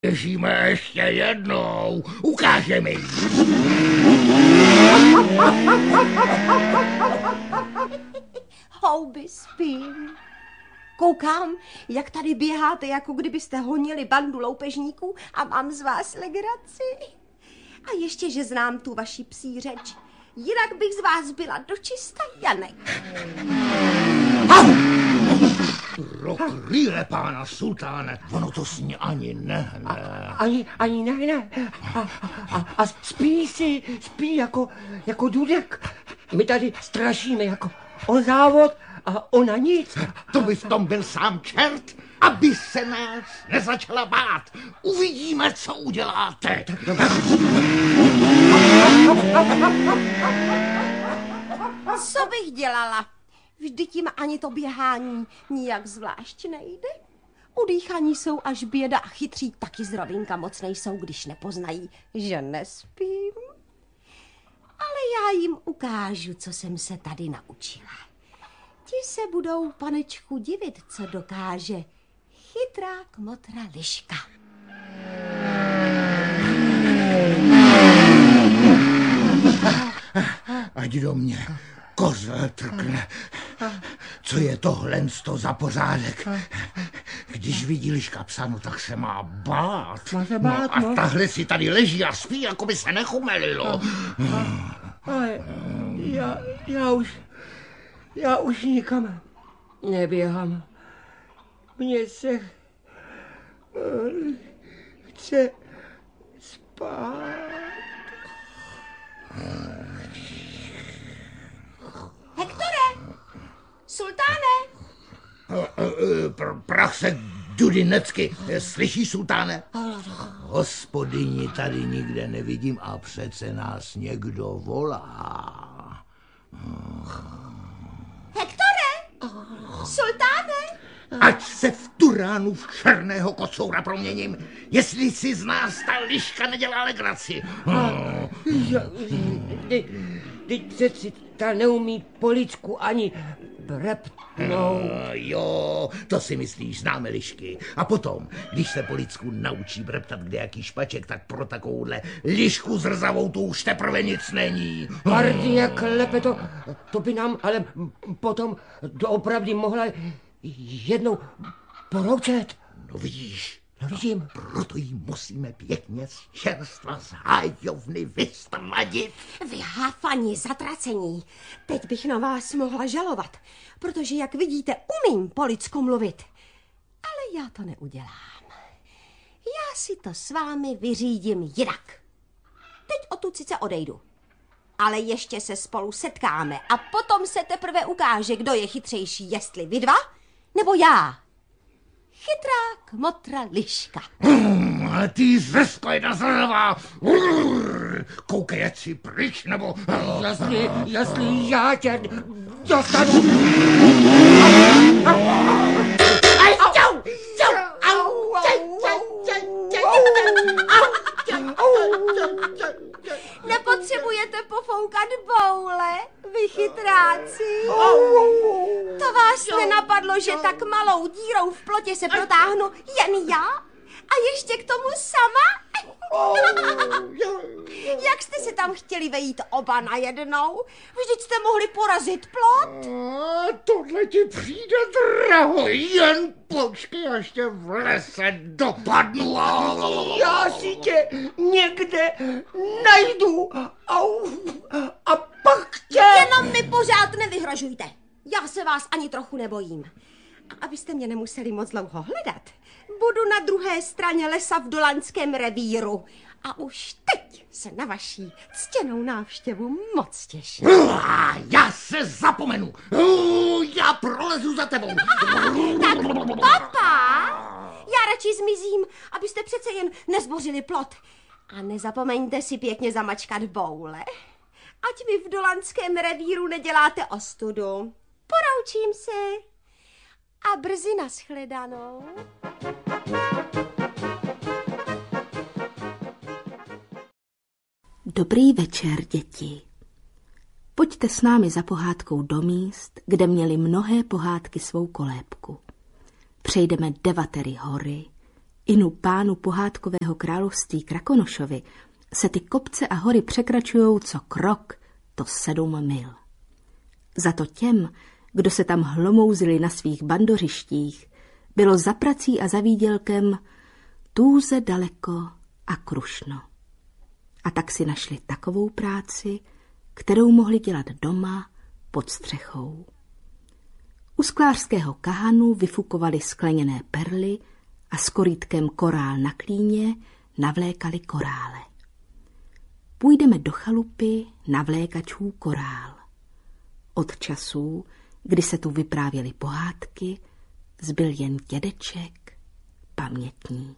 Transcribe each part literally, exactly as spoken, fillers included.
Běžíme ještě jednou, ukážeme jí. Houby spím. Koukám, jak tady běháte, jako kdybyste honili bandu loupežníků a mám z vás legraci. A ještě, že znám tu vaši psí řeč. Jinak bych z vás byla dočista Janek. Pro krýle pána sultáne, ono to s ní ani nehne. Ani, ani nehne. A, a, a spí si, spí jako, jako Dudek. My tady strašíme jako on závod a ona nic. To by v tom byl sám čert, aby se nás nezačala bát. Uvidíme, co uděláte. Co bych dělala? Vždyť jim ani to běhání nijak zvlášť nejde. Udýchaní jsou až běda a chytří taky z rovinka moc nejsou, když nepoznají, že nespím. Ale já jim ukážu, co jsem se tady naučila. Ti se budou, panečku, divit, co dokáže chytrá kmotra liška. Ať do mě kozel trkne. Co je tohle za pořádek? Když vidí liška psa, no tak se má bát. Má se bát, no, a tahle si tady leží a spí, jako by se nechumelilo. Ale já, já už, já už nikam neběhám. Mně se uh, chce spát. Hektore! Sultáne! Pr- prach se Dudinecky. Slyšíš, sultáne? Hospodyni tady nikde nevidím a přece nás někdo volá. Hektore! Sultáne! Ať se v Turánu v černého kocoura proměním, jestli si z nás ta liška nedělá legraci. Teď přeci ta neumí po lidsku ani breptnout. Jo, to si myslíš, známe lišky. A potom, když se po lidsku naučí breptat kdejaký špaček, tak pro takovouhle lišku zrzavou tu už teprve nic není. Pardi, jak lepe to, to by nám ale potom doopravdy mohla jednou poroučet. No vidíš, no vidím. Proto jí musíme pěkně z čerstva z hájovny vystradit. Vy háfani, zatracení. Teď bych na vás mohla žalovat, protože, jak vidíte, umím po lidsku mluvit. Ale já to neudělám. Já si to s vámi vyřídím jinak. Teď odtud sice odejdu. Ale ještě se spolu setkáme a potom se teprve ukáže, kdo je chytřejší, jestli vy dva, nebo já. Chytrá kmotra liška. Hmm, ale ty zrsko jedna zrvá. Koukej, ať si pryč, nebo... Jestli, jestli já tě dostanu... Aj, čau, čau, au, nepotřebujete pofoukat boule, vy chytráci. To vás nenapadlo, že tak malou dírou v plotě se protáhnu jen já? A ještě k tomu sama? Jak jste se tam chtěli vejít oba najednou? Vždyť jste mohli porazit plot. A tohle ti přijde draho, jen počkej, až tě v lese dopadnu. Já si tě někde najdu Au. a pak tě... Jenom mi pořád nevyhrožujte. Já se vás ani trochu nebojím. A abyste mě nemuseli moc dlouho hledat, budu na druhé straně lesa v Dolanském revíru. A už teď se na vaší ctěnou návštěvu moc těším. Já se zapomenu. Já prolezu za tebou. Tak papa, já radši zmizím, abyste přece jen nezbořili plot. A nezapomeňte si pěkně zamačkat boule. Ať mi v Dolanském revíru neděláte ostudu. Poroučím si. A brzy nashledanou. Dobrý večer, děti. Pojďte s námi za pohádkou do míst, kde měly mnohé pohádky svou kolébku. Přejdeme devatery hory inu pánu pohádkového království Krakonošovi se ty kopce a hory překračujou co krok, to sedm mil. Za to těm, kdo se tam hlomouzili na svých bandořištích, bylo za prací a za výdělkem tůze daleko a krušno. A tak si našli takovou práci, kterou mohli dělat doma pod střechou. U sklářského kahanu vyfukovali skleněné perly a s korýtkem korál na klíně navlékali korále. Půjdeme do chalupy navlékačů korál. Od časů, kdy se tu vyprávěly pohádky, zbyl jen dědeček, pamětník.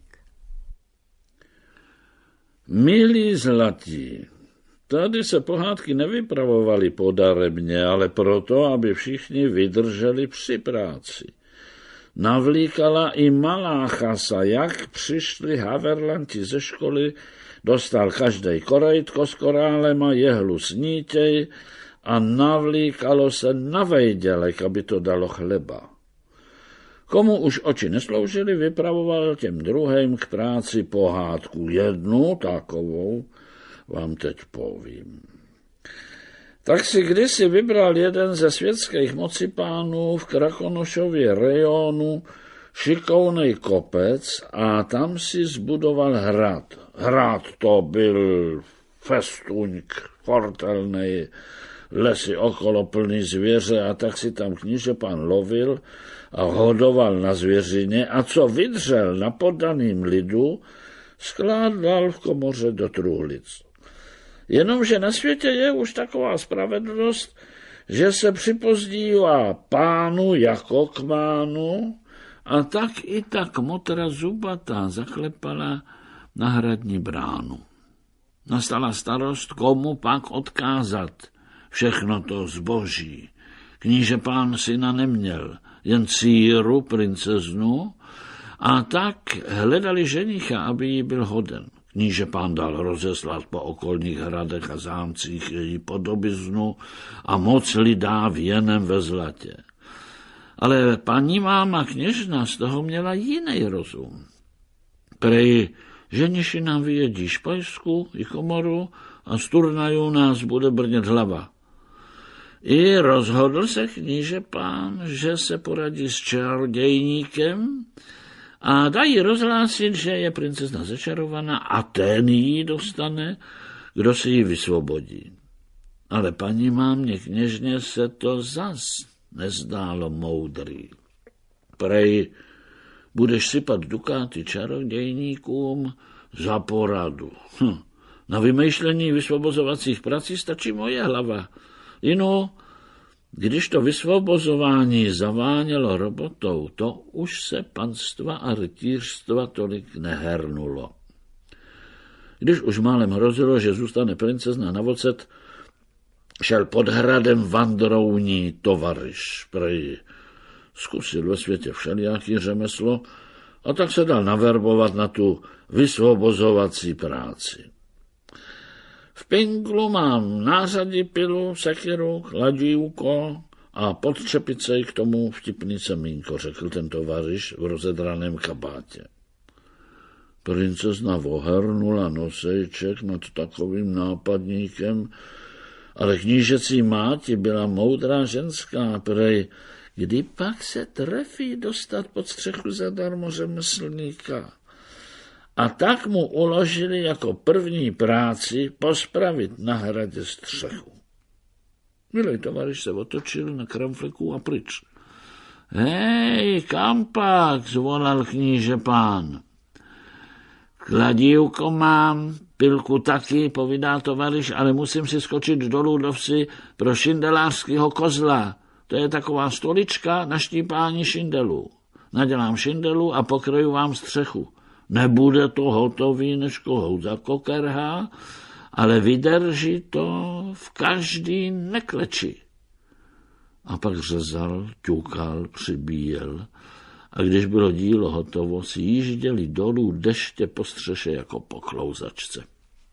Milí zlatí, tady se pohádky nevypravovaly podarebně, ale proto, aby všichni vydrželi při práci. Navlíkala i malá chasa, jak přišli haverlanti ze školy, dostal každej korejtko s korálem a jehlu s nítěj a navlíkalo se na vejdělek, aby to dalo chleba. Komu už oči nesloužily, vypravoval těm druhým k práci pohádku. Jednu takovou vám teď povím. Tak si kdysi vybral jeden ze světských mocipánů v Krakonošově rejonu šikovnej kopec a tam si zbudoval hrad. Hrad to byl festuňk, fortelnej, lesy okolo plný zvěře a tak si tam knížepán lovil a hodoval na zvěřině a co vydřel na poddaným lidu, skládal v komoře do truhlic. Jenomže na světě je už taková spravedlnost, že se připozdívá pánu jako k mánu a tak i ta kmotra zubatá zaklepala na hradní bránu. Nastala starost, komu pak odkázat všechno to zboží. Kníže pán syna neměl, jen dcíru, princeznu, a tak hledali ženicha, aby jí byl hoden. Kníže pán dal rozeslat po okolních hradech a zámcích její podobiznu a moc lidá věnem ve zlatě. Ale paní máma kněžna z toho měla jiný rozum. Prej ženiši nám vyjedí špajsku i komoru a z turnajů nás bude brnět hlava. I rozhodl se kníže pán, že se poradí s čarodějníkem a dají rozhlásit, že je princezna začarovaná a ten jí dostane, kdo si ji vysvobodí. Ale paní mámě kněžně se to zas nezdálo moudrý. Prej, budeš sypat dukáty čarodějníkům za poradu. Hm. Na vymýšlení vysvobozovacích prací stačí moje hlava. Jinou, když to vysvobozování zavánělo robotou, to už se panstva a rytířstva tolik nehernulo. Když už málem hrozilo, že zůstane princezna na vocet, šel pod hradem vandrouní tovaryš. Prej zkusil ve světě všelijaký řemeslo a tak se dal naverbovat na tu vysvobozovací práci. V pinglu mám nářadí, pilu, sekiru, kladívko a pod čepicej k tomu vtipný semínko, řekl ten tovaryš v rozedraném kabátě. Princezna vohrnula nosejček nad takovým nápadníkem, ale knížecí máti byla moudrá ženská, prej, kdy pak se trefí dostat pod střechu zadarmo řemeslníka. A tak mu uložili jako první práci pospravit na hradě střechu. Milej tovaryš se otočil na kramfleku a pryč. Hej, kam pak, zvolal kníže pán. Kladívko mám, pilku taky, povídá tovaryš, ale musím si skočit dolů do vsi pro šindelářského kozla. To je taková stolička na štípání šindelů. Nadělám šindelu a pokryju vám střechu. Nebude to hotový než kohout za kokerha, ale vydrží to v každý nekleči. A pak řezal, ťukal, přibíjel a když bylo dílo hotovo, si jížděli dolů deště po střeše jako po klouzačce.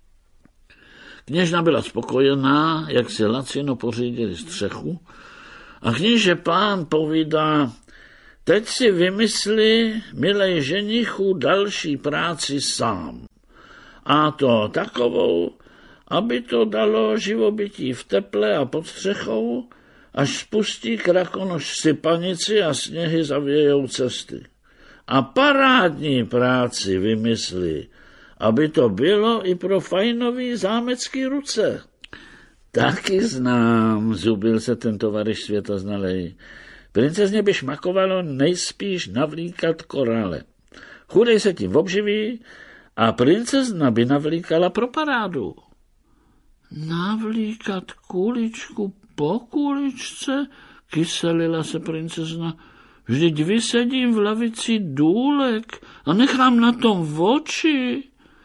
Kněžna byla spokojená, jak si lacino pořídili střechu a kníže pán povídá, teď si vymysli, milej ženichu, další práci sám. A to takovou, aby to dalo živobytí v teple a pod střechou, až spustí Krakonoš sypanici a sněhy zavějou cesty. A parádní práci vymyslí, aby to bylo i pro fajnový zámecký ruce. Taky znám, zubil se ten tovaryš světoznalej. Princezně by šmakovalo nejspíš navlíkat korále. Chudej se tím obživí a princezna by navlíkala pro parádu. Navlíkat kuličku po kuličce? Kyselila se princezna. Vždyť vysedím v lavici důlek a nechám na tom oči.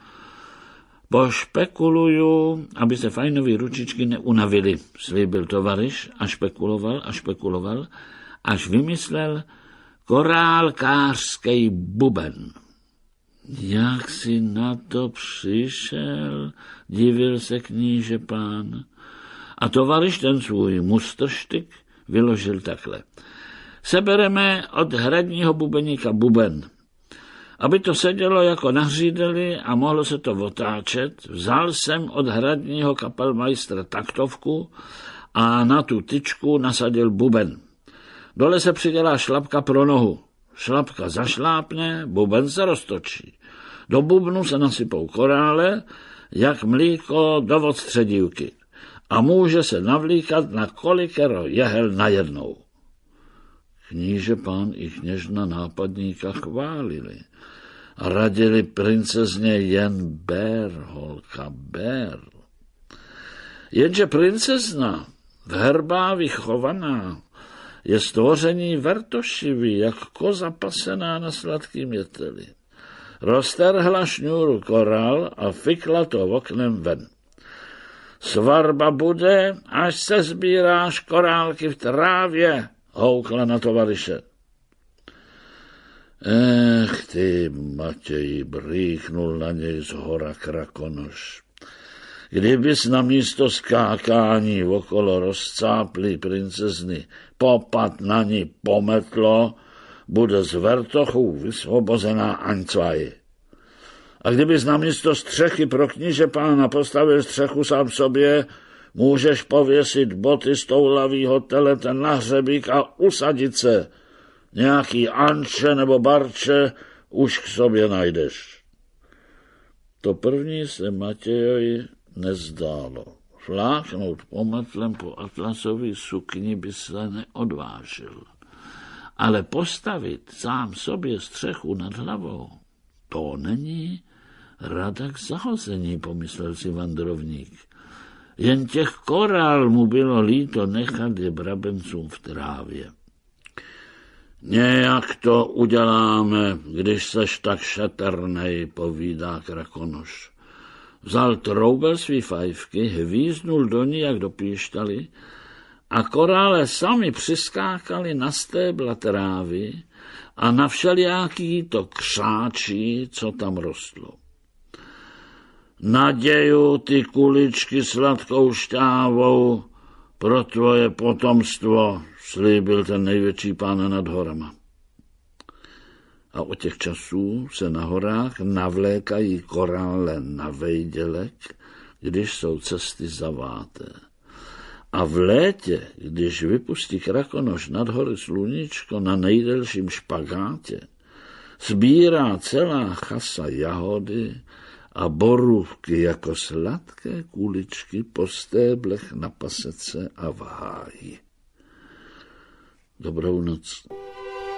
Pošpekuluju, aby se fajnový ručičky neunavily, slíbil tovaryš a špekuloval a špekuloval, až vymyslel korálkářský buben. Jak si na to přišel, divil se kníže pán. A tovaryš ten svůj mustrštyk vyložil takhle. Sebereme od hradního bubeníka buben. Aby to sedělo jako na hřídeli a mohlo se to otáčet, vzal jsem od hradního kapelmajstra taktovku a na tu tyčku nasadil buben. Dole se přidělá šlapka pro nohu. Šlapka zašlápne, buben se roztočí. Do bubnu se nasypou korále, jak mlíko do odstředívky. A může se navlíkat na kolikero jehel najednou. Kníže pán i kněžna nápadníka chválili a radili princezně jen ber, holka, ber. Jenže princezna, v herbávi chovaná, je stvoření vertošivý, jak koza pasená na sladkým jeteli. Roztrhla šňůru korál a fikla to oknem ven. Svatba bude, až se sbíráš korálky v trávě, houkla na tovaryše. Ech ty, Matěji, brýchnul na něj z hora Krakonoš. Kdybys na místo skákání okolo rozcáplý princezny popad na ní pometlo, bude z vertochů vysvobozená Aňcvaj. A kdybys na místo střechy pro kníže pána postavil střechu sám sobě, můžeš pověsit boty z toulavýho telete na hřebík a usadit se. Nějaký Anče nebo Barče už k sobě najdeš. To první se Matějovi nezdálo. Fláknout pometlem po atlasový sukni by se neodvážil. Ale postavit sám sobě střechu nad hlavou, to není rada k zahození, pomyslel si vandrovník. Jen těch korál mu bylo líto nechat je brabencům v trávě. Nějak to uděláme, když seš tak šetrnej, povídá Krakonoš. Vzal troubel svý fajfky, hvíznul do ní, jak do píštaly, a korále sami přiskákali na stébla trávy a na všelijaký to křáčí, co tam rostlo. Naděju ty kuličky sladkou šťávou pro tvoje potomstvo, slíbil ten největší pán nad horama. A od těch časů se na horách navlékají korále na vejdělek, když jsou cesty zaváté. A v létě, když vypustí Krakonoš nad hory sluníčko na nejdelším špagátě, sbírá celá chasa jahody a borůvky jako sladké kuličky po stéblech na pasece a v háji. Dobrou noc.